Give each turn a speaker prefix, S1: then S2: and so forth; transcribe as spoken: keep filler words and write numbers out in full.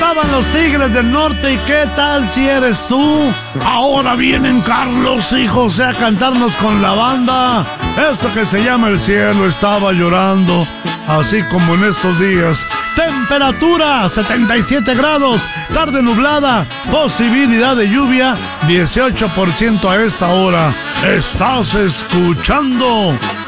S1: cantaban los Tigres del Norte. ¿Y qué tal si eres tú? Ahora vienen Carlos y José a cantarnos con la banda. Esto que se llama El cielo estaba llorando, así como en estos días. Temperatura setenta y siete grados, tarde nublada, posibilidad de lluvia dieciocho por ciento a esta hora. Estás escuchando